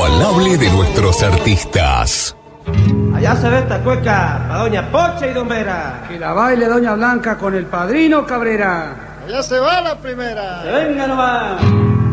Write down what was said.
inigualable de nuestros artistas. Allá se ve esta cueca para doña Pocha y don Vera. Que la baile doña Blanca con el padrino Cabrera. Allá se va la primera. ¡Que venga nomás!